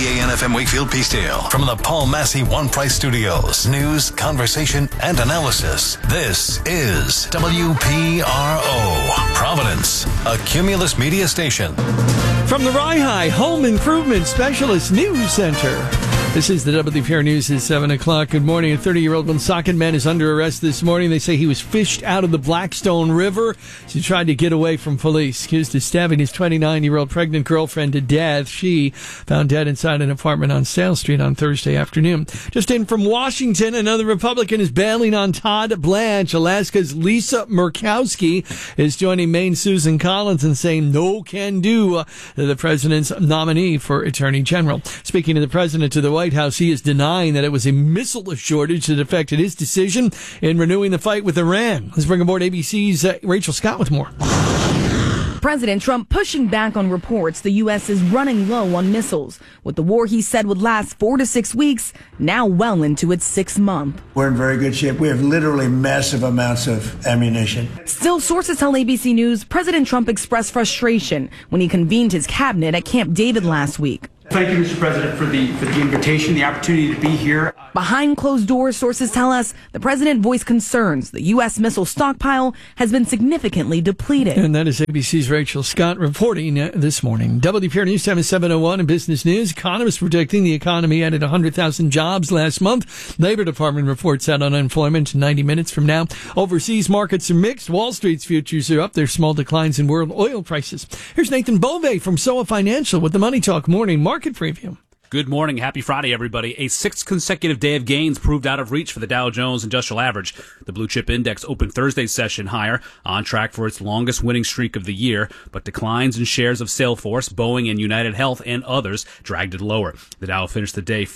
WPAN FM Wakefield Peacedale. From the Paul Massey One Price Studios. News, conversation, and analysis. This is WPRO. Providence, a Cumulus media station. From the Rye Home Improvement Specialist News Center. This is the WPR News at 7 o'clock. Good morning. A 30-year-old Woonsocket man is under arrest this morning. They say he was fished out of the Blackstone River as he tried to get away from police. Accused of stabbing his 29-year-old pregnant girlfriend to death. She found dead inside an apartment on Sale Street on Thursday afternoon. Just in from Washington, another Republican is bailing on Todd Blanche. Alaska's Lisa Murkowski is joining Maine's Susan Collins and saying no can do to the president's nominee for Attorney General. Speaking to the president to the White House, he is denying that it was a missile shortage that affected his decision in renewing the fight with Iran. Let's bring aboard ABC's Rachel Scott with more. President Trump pushing back on reports the U.S. is running low on missiles, with the war he said would last 4 to 6 weeks now well into its 6th month. We're in very good shape. We have literally massive amounts of ammunition. Still, sources tell ABC News President Trump expressed frustration when he convened his cabinet at Camp David last week. Thank you, Mr. President, for the invitation, the opportunity to be here. Behind closed doors, sources tell us the president voiced concerns the U.S. missile stockpile has been significantly depleted. And that is ABC's Rachel Scott reporting this morning. WPR News Time is 7:01 in business news. Economists predicting the economy added 100,000 jobs last month. Labor Department reports out on unemployment 90 minutes from now. Overseas markets are mixed. Wall Street's futures are up. There's small declines in world oil prices. Here's Nathan Bove from SOA Financial with the Money Talk Morning Market Preview. Good morning. Happy Friday, everybody. A 6th consecutive day of gains proved out of reach for the Dow Jones Industrial Average. The blue chip index opened Thursday's session higher, on track for its longest winning streak of the year, but declines in shares of Salesforce, Boeing, and United Health and others dragged it lower. The Dow finished the day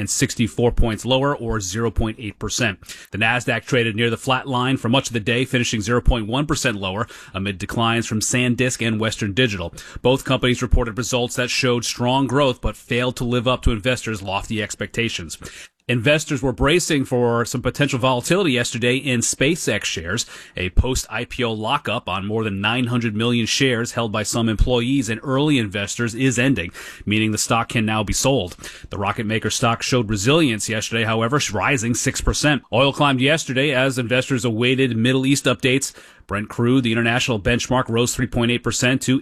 464 points lower, or 0.8%. The Nasdaq traded near the flat line for much of the day, finishing 0.1% lower amid declines from SanDisk and Western Digital. Both companies reported results that showed strong growth but failed to live up to investors' lofty expectations. Investors were bracing for some potential volatility yesterday in SpaceX shares. A post-IPO lockup on more than 900 million shares held by some employees and early investors is ending, meaning the stock can now be sold. The rocket maker stock showed resilience yesterday, however, rising 6%. Oil climbed yesterday as investors awaited Middle East updates. Brent crude, the international benchmark, rose 3.8% to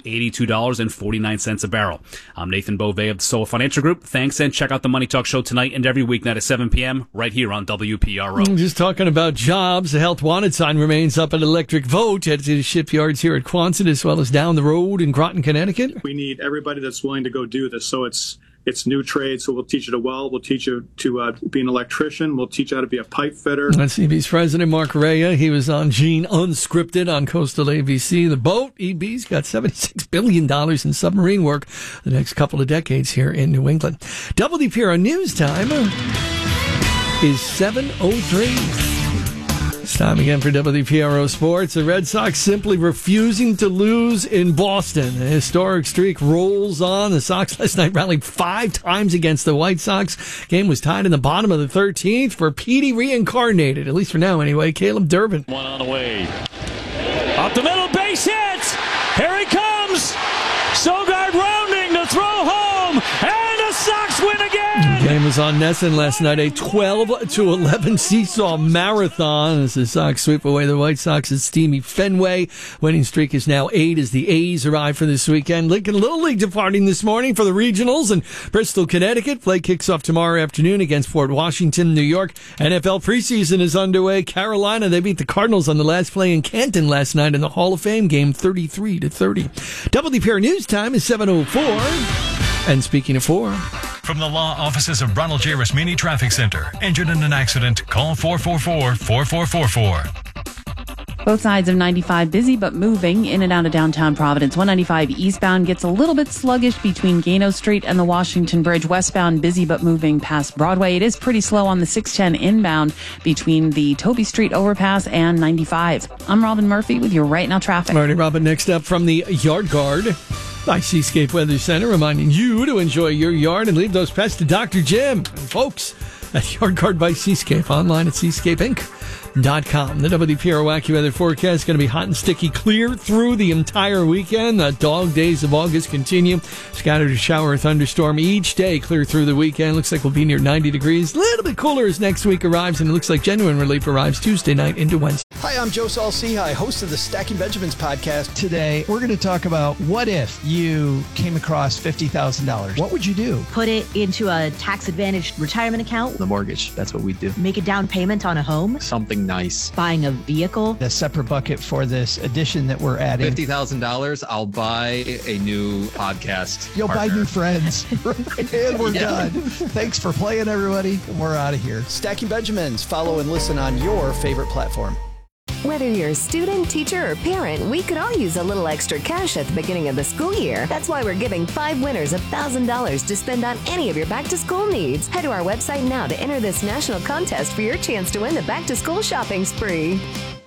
$82.49 a barrel. I'm Nathan Bove of the SOA Financial Group. Thanks, and check out the Money Talk Show tonight and every weeknight at 7 p.m. right here on WPRO. Just talking about jobs, the Health Wanted sign remains up at Electric Vote at the shipyards here at Quonset as well as down the road in Groton, Connecticut. We need everybody that's willing to go do this. So it's new trade, so we'll teach you to weld, we'll teach you to be an electrician, we'll teach you how to be a pipe fitter. That's EB's president, Mark Rea. He was on Gene Unscripted on Coastal ABC. The boat, EB's got $76 billion in submarine work the next couple of decades here in New England. WPRO News Time is 7:03. It's time again for WPRO Sports. The Red Sox simply refusing to lose in Boston. A historic streak rolls on. The Sox last night rallied 5 times against the White Sox. Game was tied in the bottom of the 13th for Petey reincarnated, at least for now anyway, Caleb Durbin. One on the way. Up the middle, base hit! Here he comes! Sogard rounding to throw home, and the Sox win again! The game was on Nesson last night, a 12-11 seesaw marathon as the Sox sweep away the White Sox's steamy Fenway. Winning streak is now 8 as the A's arrive for this weekend. Lincoln Little League departing this morning for the regionals in Bristol, Connecticut. Play kicks off tomorrow afternoon against Fort Washington, New York. NFL preseason is underway. Carolina, they beat the Cardinals on the last play in Canton last night in the Hall of Fame game, 33-30. WPR News Time is 7:04. And speaking of 4... From the law offices of Ronald J. Rasmini Traffic Center. Injured in an accident? Call 444-4444. Both sides of 95 busy but moving in and out of downtown Providence. 195 eastbound gets a little bit sluggish between Gano Street and the Washington Bridge. Westbound busy but moving past Broadway. It is pretty slow on the 610 inbound between the Toby Street overpass and 95. I'm Robin Murphy with your Right Now traffic. All right, Robin, next up from the Yard Guard by Seascape Weather Center, reminding you to enjoy your yard and leave those pests to Dr. Jim. And folks, at Yard Guard by Seascape, online at seascapeinc.com. WPRO.com. The WPRO AccuWeather forecast is going to be hot and sticky clear through the entire weekend. The dog days of August continue. Scattered shower or thunderstorm each day clear through the weekend. Looks like we'll be near 90 degrees. A little bit cooler as next week arrives, and it looks like genuine relief arrives Tuesday night into Wednesday. Hi, I'm Joe Saul-Sehy, host of the Stacking Benjamins podcast. Today, we're going to talk about what if you came across $50,000. What would you do? Put it into a tax-advantaged retirement account. The mortgage. That's what we'd do. Make a down payment on a home. Something nice. Buying a vehicle. A separate bucket for this addition that we're adding. $50,000, I'll buy a new podcast. You'll partner. buy new friends. And we're done. Thanks for playing, everybody. We're out of here. Stacking Benjamins. Follow and listen on your favorite platform. Whether you're a student, teacher, or parent, we could all use a little extra cash at the beginning of the school year. That's why we're giving 5 winners $1,000 to spend on any of your back-to-school needs. Head to our website now to enter this national contest for your chance to win the back-to-school shopping spree.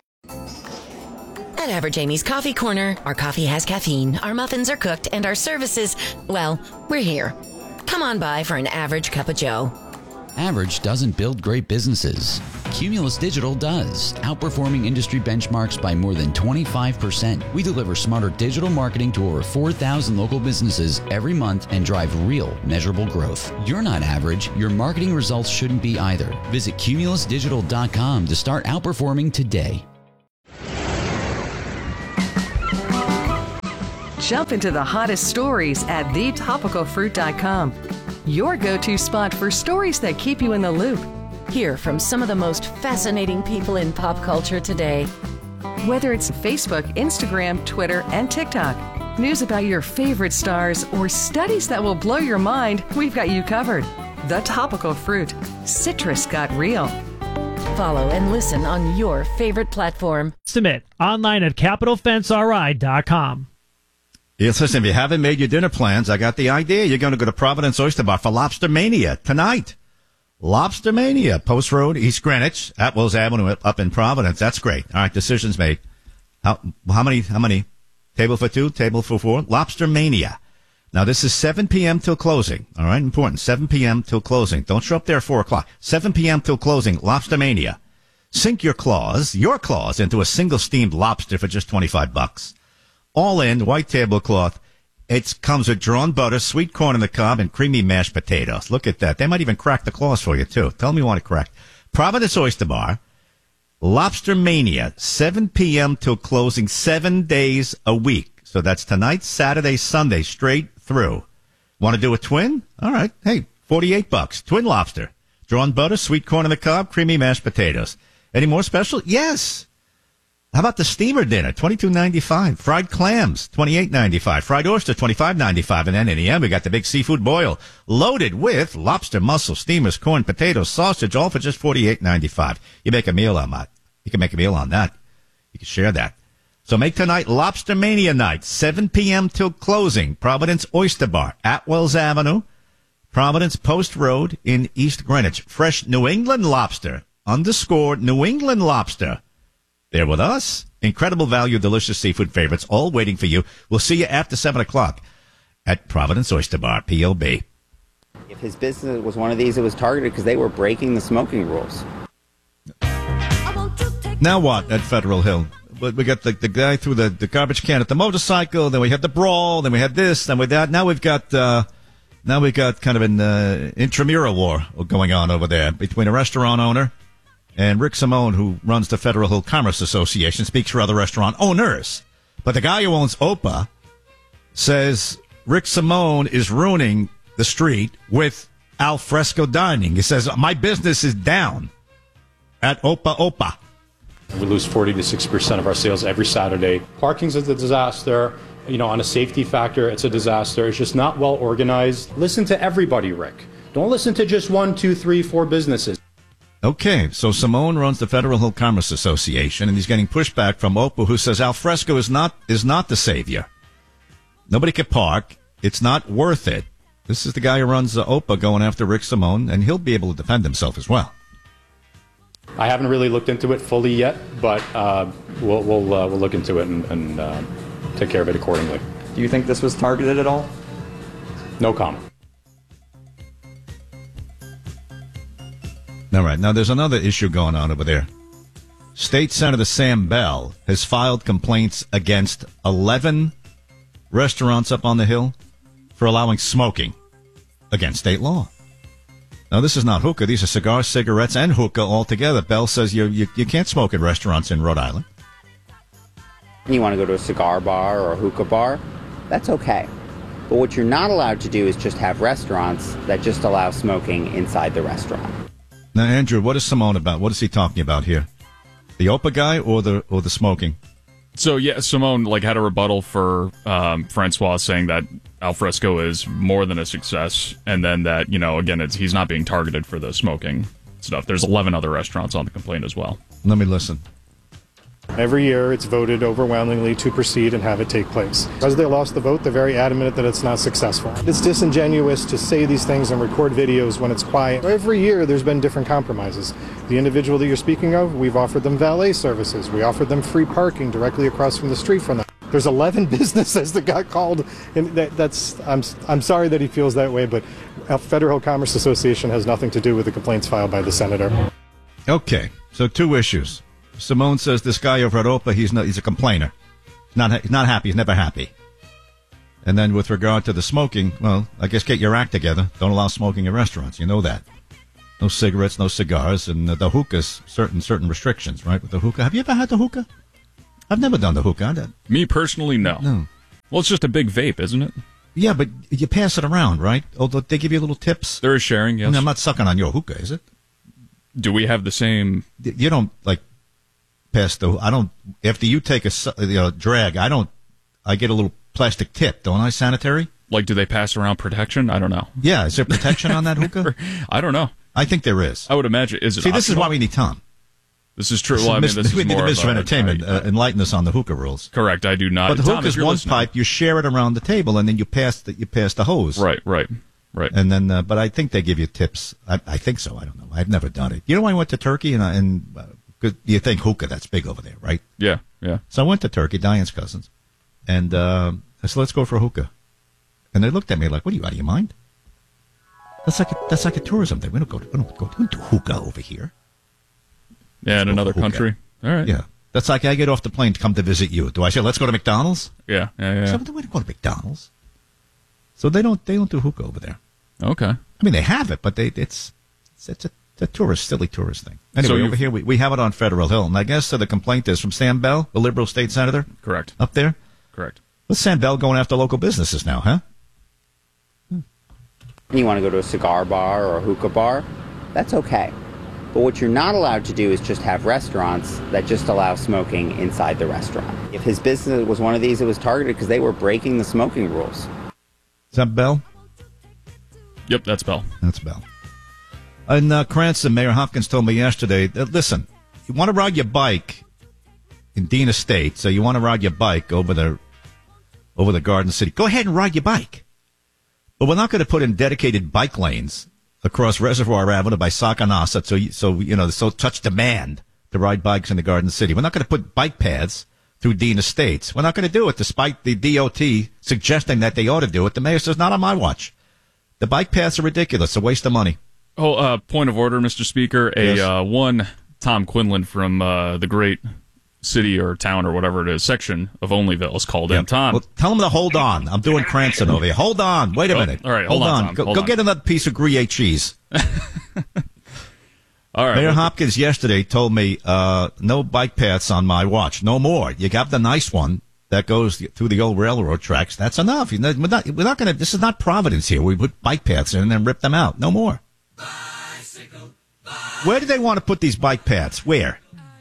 At Average Amy's Coffee Corner, our coffee has caffeine, our muffins are cooked, and our services, well, we're here. Come on by for an average cup of joe. Average doesn't build great businesses. Cumulus Digital does, outperforming industry benchmarks by more than 25%. We deliver smarter digital marketing to over 4,000 local businesses every month and drive real, measurable growth. You're not average. Your marketing results shouldn't be either. Visit cumulusdigital.com to start outperforming today. Jump into the hottest stories at thetopicalfruit.com. Your go-to spot for stories that keep you in the loop. Hear from some of the most fascinating people in pop culture today. Whether it's Facebook, Instagram, Twitter, and TikTok, news about your favorite stars, or studies that will blow your mind, we've got you covered. The Topical Fruit. Citrus got real. Follow and listen on your favorite platform. Submit online at CapitalFenceRI.com. Yes, listen, if you haven't made your dinner plans, I got the idea. You're going to go to Providence Oyster Bar for Lobster Mania tonight. Lobster Mania, Post Road, East Greenwich, Atwells Avenue up in Providence. That's great. All right, decisions made. How many? Table for 2, table for 4? Lobster Mania. Now, this is 7 p.m. till closing. All right, important. 7 p.m. till closing. Don't show up there at 4 o'clock. 7 p.m. till closing. Lobster Mania. Sink your claws, into a single steamed lobster for just $25. All in, white tablecloth. It comes with drawn butter, sweet corn on the cob, and creamy mashed potatoes. Look at that. They might even crack the claws for you, too. Tell them you want it cracked. Providence Oyster Bar, Lobster Mania, 7 p.m. till closing, 7 days a week. So that's tonight, Saturday, Sunday, straight through. Want to do a twin? All right. Hey, $48. Twin lobster. Drawn butter, sweet corn on the cob, creamy mashed potatoes. Any more special? Yes. How about the steamer dinner? $22.95. Fried clams, $28.95. Fried oyster, $25.95. And then in the end, we got the big seafood boil, loaded with lobster, mussel, steamers, corn, potatoes, sausage, all for just $48.95. You make a meal on that. You can make a meal on that. You can share that. So make tonight Lobster Mania night, 7 p.m. till closing. Providence Oyster Bar, Atwells Avenue, Providence Post Road in East Greenwich. Fresh New England lobster, _New England lobster. There with us. Incredible value, delicious seafood favorites, all waiting for you. We'll see you after 7 o'clock at Providence Oyster Bar, POB. If his business was one of these, it was targeted because they were breaking the smoking rules. Now what at Federal Hill? We got the guy threw the garbage can at the motorcycle, then we had the brawl, then we had this, then we that. Now we've got kind of an intramural war going on over there between a restaurant owner and Rick Simone, who runs the Federal Hill Commerce Association, speaks for other restaurant owners. But the guy who owns Opa says Rick Simone is ruining the street with al fresco dining. He says, my business is down at Opa. We lose 40 to 60% of our sales every Saturday. Parking's a disaster. On a safety factor, it's a disaster. It's just not well organized. Listen to everybody, Rick. Don't listen to just 1, 2, 3, 4 businesses. Okay, so Simone runs the Federal Hill Commerce Association, and he's getting pushback from Opa, who says al fresco is not the savior. Nobody can park. It's not worth it. This is the guy who runs Opa going after Rick Simone, and he'll be able to defend himself as well. I haven't really looked into it fully yet, but we'll look into it and take care of it accordingly. Do you think this was targeted at all? No comment. All right. Now, there's another issue going on over there. State Senator Sam Bell has filed complaints against 11 restaurants up on the Hill for allowing smoking against state law. Now, this is not hookah. These are cigars, cigarettes, and hookah all together. Bell says you can't smoke at restaurants in Rhode Island. You want to go to a cigar bar or a hookah bar, that's okay. But what you're not allowed to do is just have restaurants that just allow smoking inside the restaurant. Now, Andrew, what is Simone about? What is he talking about here? The OPA guy or the smoking? So, yeah, Simone had a rebuttal for Francois saying that Alfresco is more than a success, and then that, again, he's not being targeted for the smoking stuff. There's 11 other restaurants on the complaint as well. Let me listen. Every year it's voted overwhelmingly to proceed and have it take place. Because they lost the vote, they're very adamant that it's not successful. It's disingenuous to say these things and record videos when it's quiet. Every year there's been different compromises. The individual that you're speaking of, we've offered them valet services. We offered them free parking directly across from the street from them. There's 11 businesses that got called, and I'm sorry that he feels that way, but Federal Commerce Association has nothing to do with the complaints filed by the senator. Okay, so 2 issues. Simone says this guy over at OPA, he's a complainer. He's not happy. He's never happy. And then with regard to the smoking, well, I guess get your act together. Don't allow smoking in restaurants. You know that. No cigarettes, no cigars, and the hookahs, certain restrictions, right? With the hookah. Have you ever had the hookah? I've never done the hookah. Me personally, no. No. Well, it's just a big vape, isn't it? Yeah, but you pass it around, right? Oh, they give you little tips. There is sharing, yes. I mean, I'm not sucking on your hookah, is it? Do we have the same? You don't pass the. I don't. After you take a drag, I get a little plastic tip, don't I? Sanitary. Do they pass around protection? I don't know. Yeah, is there protection on that hookah? I don't know. I think there is. I would imagine. Is it? See, this is why we need Tom. This is true. Well, I mean, we need the Mr. Entertainment enlighten us on the hookah rules. Correct. I do not. But the hookah is one pipe. You share it around the table, and then you pass the hose. Right. And then, but I think they give you tips. I think so. I don't know. I've never done it. You know, I went to Turkey, and you think hookah, that's big over there, right? Yeah. So I went to Turkey, Diane's cousins, and I said, let's go for a hookah. And they looked at me like, what are you, out of your mind? That's like a tourism thing. We don't do hookah over here. Yeah, in another country. All right. Yeah. That's like I get off the plane to come to visit you. Do I say, let's go to McDonald's? Yeah. So we don't go to McDonald's. So they don't do hookah over there. Okay. I mean, they have it, but it's a silly tourist thing. Anyway, so over here, we have it on Federal Hill. And I guess the complaint is from Sam Bell, the liberal state senator? Correct. Up there? Correct. What's Sam Bell going after local businesses now, huh? You want to go to a cigar bar or a hookah bar, that's okay. But what you're not allowed to do is just have restaurants that just allow smoking inside the restaurant. If his business was one of these, it was targeted because they were breaking the smoking rules. Is that Bell? Yep, that's Bell. That's Bell. In Cranston, Mayor Hopkins told me yesterday, listen, you want to ride your bike in Dean Estate, so you want to ride your bike over the Garden City. Go ahead and ride your bike. But we're not going to put in dedicated bike lanes across Reservoir Avenue by Sakanasa, so such demand to ride bikes in the Garden City. We're not going to put bike paths through Dean Estates. We're not going to do it, despite the DOT suggesting that they ought to do it. The mayor says, not on my watch. The bike paths are ridiculous. A waste of money. Oh, point of order, Mr. Speaker. One Tom Quinlan from the great city or town or whatever it is section of Onlyville is called in. Tom, well, tell him to hold on. I'm doing Cranston over here. Hold on. Wait a minute. All right, hold on. Tom. Go get another piece of Gruyere cheese. All right. Mayor Hopkins yesterday told me no bike paths on my watch. No more. You got the nice one that goes through the old railroad tracks. That's enough. We're not going to. This is not Providence here. We put bike paths in and then rip them out. No more. Where do they want to put these bike paths? Where?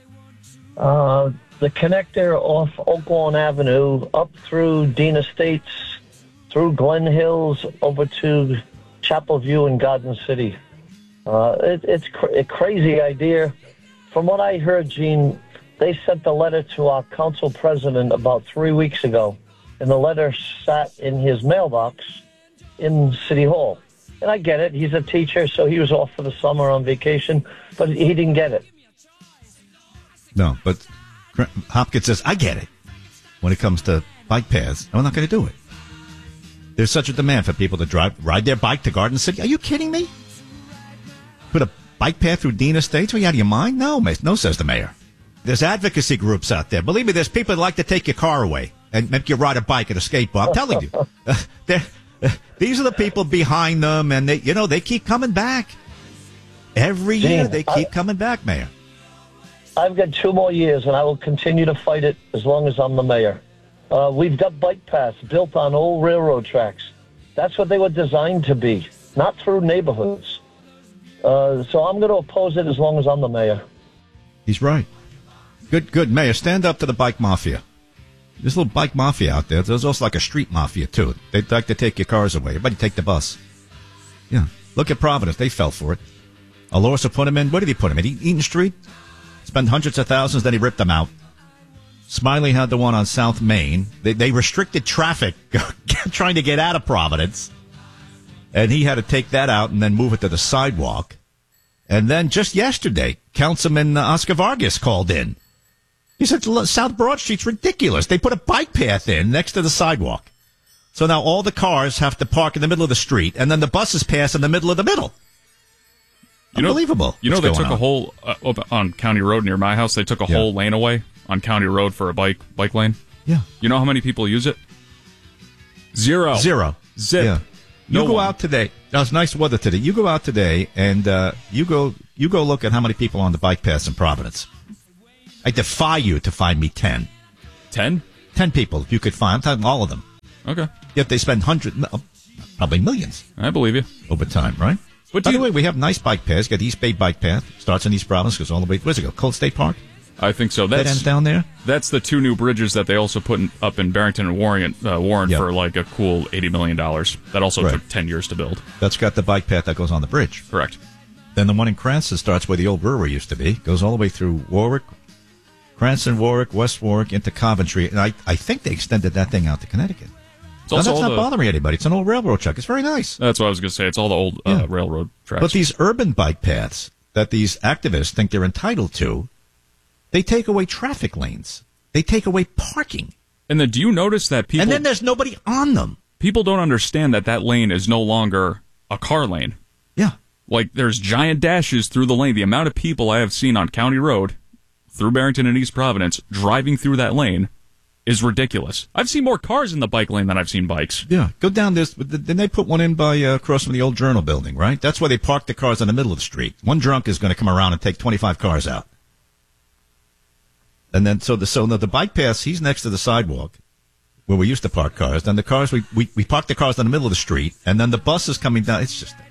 The connector off Oaklawn Avenue, up through Dean Estates, through Glen Hills, over to Chapel View and Garden City. It's a crazy idea. From what I heard, Gene, they sent the letter to our council president about 3 weeks ago, and the letter sat in his mailbox in City Hall. And I get it. He's a teacher, so he was off for the summer on vacation, but he didn't get it. No, but Hopkins says, I get it. When it comes to bike paths, I'm not going to do it. There's such a demand for people to ride their bike to Garden City. Are you kidding me? Put a bike path through Dean Estates? Are you out of your mind? No, says the mayor. There's advocacy groups out there. Believe me, there's people that like to take your car away and make you ride a bike at a skate park. I'm telling you. These are the people behind them, and they keep coming back. Every year they keep coming back, Mayor. I've got 2 more years, and I will continue to fight it as long as I'm the mayor. We've got bike paths built on old railroad tracks. That's what they were designed to be, not through neighborhoods. So I'm going to oppose it as long as I'm the mayor. He's right. Good, Mayor. Stand up to the bike mafia. There's a little bike mafia out there. There's also like a street mafia, too. They'd like to take your cars away. Everybody take the bus. Yeah. Look at Providence. They fell for it. Alorsa put him in. Where did he put him in? Eaton Street? Spent hundreds of thousands, then he ripped them out. Smiley had the one on South Main. They restricted traffic trying to get out of Providence. And he had to take that out and then move it to the sidewalk. And then just yesterday, Councilman Oscar Vargas called in. He said South Broad Street's ridiculous. They put a bike path in next to the sidewalk. So now all the cars have to park in the middle of the street, and then the buses pass in the middle of the middle. Unbelievable. They took a whole, on County Road near my house, they took a whole lane away on County Road for a bike lane. Yeah. You know how many people use it? Zero. Zip. Yeah. You go out today. Now, it's nice weather today. You go out today, and you go look at how many people are on the bike paths in Providence. I defy you to find me 10. 10? 10 people, if you could find. I'm talking all of them. Okay. Yet they spend probably millions. I believe you. Over time, right? But by the way, we have nice bike paths. Got the East Bay Bike Path. Starts in East Providence, goes all the way. Where's it go? Cold State Park? I think so. That ends down there? That's the 2 new bridges that they also put up in Barrington and Warren for like a cool $80 million. That also took 10 years to build. That's got the bike path that goes on the bridge. Correct. Then the one in Cranston starts where the old brewery used to be. Goes all the way through Warwick, Cranston, Warwick, West Warwick, into Coventry. And I think they extended that thing out to Connecticut. That's not bothering anybody. It's an old railroad track. It's very nice. That's what I was going to say. It's all the old railroad tracks. But these urban bike paths that these activists think they're entitled to, they take away traffic lanes. They take away parking. And then do you notice that people... And then there's nobody on them. People don't understand that lane is no longer a car lane. Yeah. Like, there's giant dashes through the lane. The amount of people I have seen on County Road, through Barrington and East Providence, driving through that lane is ridiculous. I've seen more cars in the bike lane than I've seen bikes. Yeah, go down this. Then they put one in by across from the old Journal building, right? That's where they park the cars in the middle of the street. One drunk is going to come around and take 25 cars out. And then so the bike pass, he's next to the sidewalk where we used to park cars. Then the cars, we park the cars in the middle of the street, and then the bus is coming down. It's just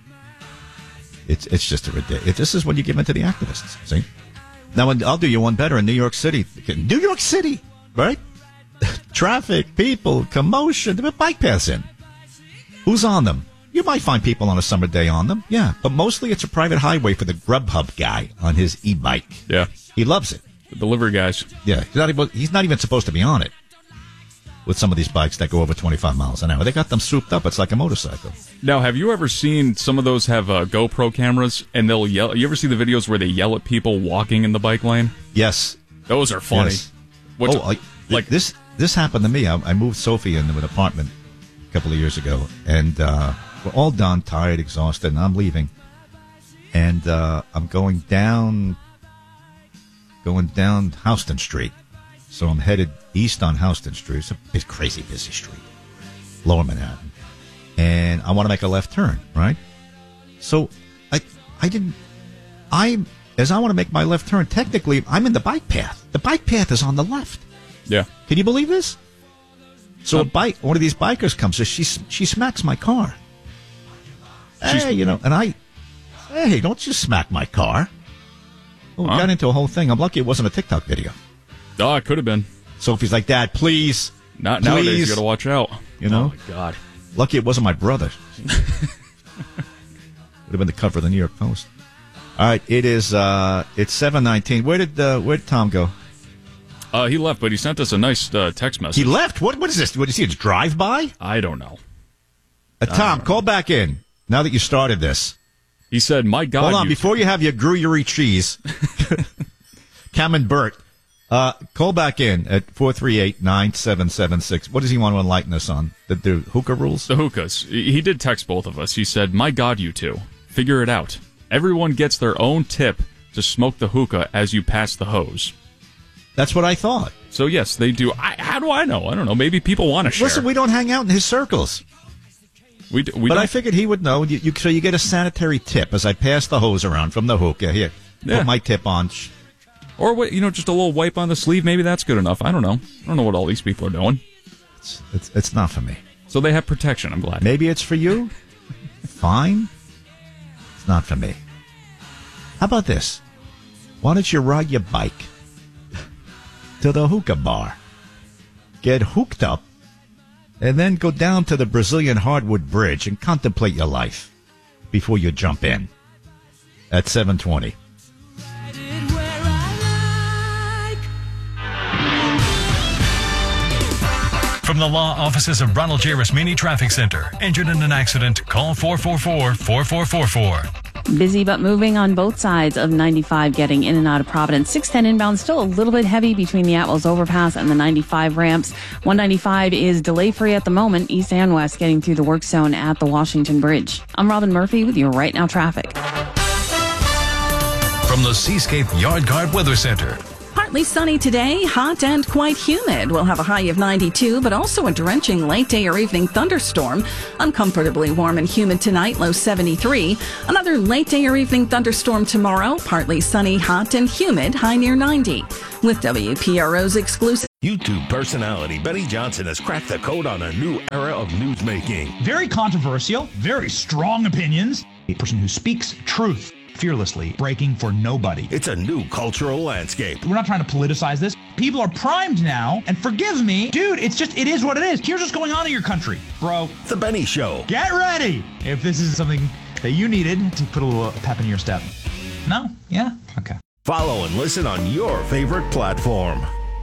a ridiculous. This is what you give into the activists. See? Now I'll do you one better in New York City. New York City, right? Traffic, people, commotion. There are bike paths in. Who's on them? You might find people on a summer day on them, yeah. But mostly it's a private highway for the Grubhub guy on his e-bike. Yeah. He loves it. The delivery guys. Yeah. He's not even supposed to be on it with some of these bikes that go over 25 miles an hour. They got them souped up. It's like a motorcycle. Now, have you ever seen some of those have GoPro cameras and they'll yell? You ever see the videos where they yell at people walking in the bike lane? Yes. Those are funny. Yes. This happened to me. I moved Sophie into an apartment a couple of years ago, and we're all done, tired, exhausted, and I'm leaving. And I'm going down Houston Street. So I'm headed east on Houston Street. It's a crazy busy street, Lower Manhattan. And I want to make a left turn, right? So as I want to make my left turn, technically I'm in the bike path. The bike path is on the left. Yeah. Can you believe this? So one of these bikers comes, she smacks my car. Hey, hey, don't you smack my car. We got into a whole thing. I'm lucky it wasn't a TikTok video. Oh, it could have been. Sophie's like, Dad, please. Not nowadays, you got to watch out. You know? Oh, my God. Lucky it wasn't my brother. Would have been the cover of the New York Post. All right, it's 7:19. Where did Tom go? He left, but he sent us a nice text message. He left? What is this? What is he? It's drive-by? I don't know. Tom, call back in now that you started this. He said, my God. Hold on, before you have your Gruyere cheese, Camembert, call back in at 438-9776. What does he want to enlighten us on? The hookah rules? The hookahs. He did text both of us. He said, my God, you two. Figure it out. Everyone gets their own tip to smoke the hookah as you pass the hose. That's what I thought. So, yes, they do. How do I know? I don't know. Maybe people want to share. Listen, we don't hang out in his circles. We but I figured he would know. So you get a sanitary tip as I pass the hose around from the hookah. Here, put my tip on. Or, just a little wipe on the sleeve. Maybe that's good enough. I don't know. I don't know what all these people are doing. It's not for me. So they have protection. I'm glad. Maybe it's for you. Fine. It's not for me. How about this? Why don't you ride your bike to the hookah bar, get hooked up, and then go down to the Brazilian Hardwood Bridge and contemplate your life before you jump in at 7:20. From the law offices of Ronald J. Rasmini Traffic Center. Injured in an accident? Call 444-4444. Busy but moving on both sides of 95 getting in and out of Providence. 610 inbound, still a little bit heavy between the Atwells overpass and the 95 ramps. 195 is delay free at the moment, east and west, getting through the work zone at the Washington Bridge. I'm Robin Murphy with your Right Now traffic. From the Seascape Yard Guard Weather Center. Partly sunny today, hot and quite humid. We'll have a high of 92, but also a drenching late day or evening thunderstorm. Uncomfortably warm and humid tonight, low 73. Another late day or evening thunderstorm tomorrow. Partly sunny, hot and humid, high near 90. With WPRO's exclusive YouTube personality Benny Johnson has cracked the code on a new era of newsmaking. Very controversial, very strong opinions. A person who speaks truth fearlessly, breaking for nobody. It's a new cultural landscape. We're not trying to politicize this. People are primed now, and forgive me, dude, it is what it is. Here's what's going on in your country, bro. The Benny Show. Get ready if this is something that you needed to put a little pep in your step. No? Yeah? Okay. Follow and listen on your favorite platform.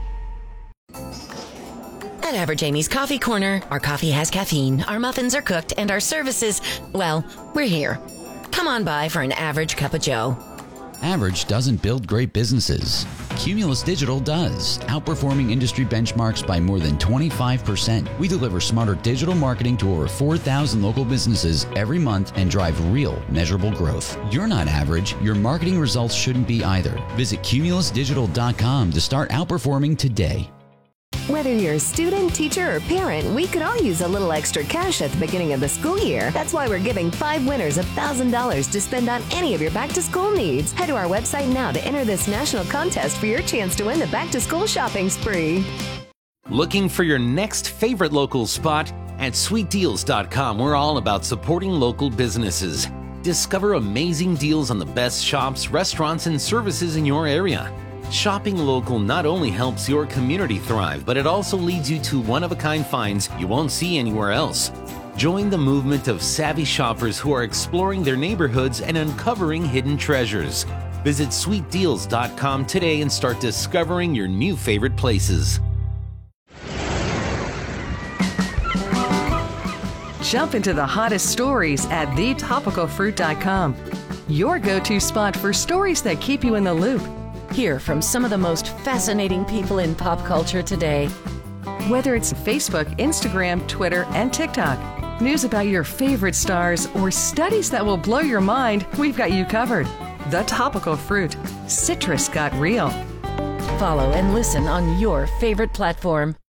At Average Amy's Coffee Corner, our coffee has caffeine, our muffins are cooked, and our services, well, we're here. Come on by for an average cup of joe. Average doesn't build great businesses. Cumulus Digital does, outperforming industry benchmarks by more than 25%. We deliver smarter digital marketing to over 4,000 local businesses every month and drive real, measurable growth. You're not average. Your marketing results shouldn't be either. Visit cumulusdigital.com to start outperforming today. Whether you're a student, teacher, or parent, we could all use a little extra cash at the beginning of the school year. That's why we're giving 5 winners $1,000 to spend on any of your back-to-school needs. Head to our website now to enter this national contest for your chance to win the back-to-school shopping spree. Looking for your next favorite local spot? At SweetDeals.com, we're all about supporting local businesses. Discover amazing deals on the best shops, restaurants, and services in your area. Shopping local not only helps your community thrive, but it also leads you to one-of-a-kind finds you won't see anywhere else. Join the movement of savvy shoppers who are exploring their neighborhoods and uncovering hidden treasures. Visit SweetDeals.com today and start discovering your new favorite places. Jump into the hottest stories at thetopicalfruit.com. Your go-to spot for stories that keep you in the loop. Hear from some of the most fascinating people in pop culture today. Whether it's Facebook, Instagram, Twitter, and TikTok, news about your favorite stars, or studies that will blow your mind, we've got you covered. The Topical Fruit. Citrus got real. Follow and listen on your favorite platform.